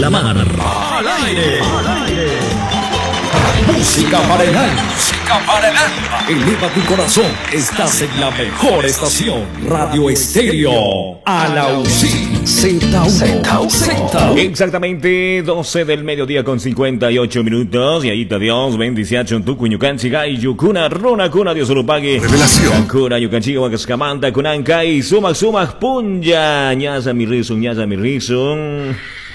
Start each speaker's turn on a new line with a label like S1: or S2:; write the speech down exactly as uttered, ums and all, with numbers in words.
S1: Reclamar. Al aire. Al aire. Música para el alma. Música para el alma. Eleva tu corazón. Estás en la mejor estación. Radio Estéreo. Alausí. Z uno. Z uno.
S2: Exactamente doce del mediodía con cincuenta y ocho minutos. Y ahí te Dios bendice tu cuñucanchiga y yukuna rona kuna Dios lo pague.
S1: Revelación.
S2: Kuna yucanchiga wakaskamanta kunankai sumak sumak punja. Ñaza mi rizo, ñaza mi rizo.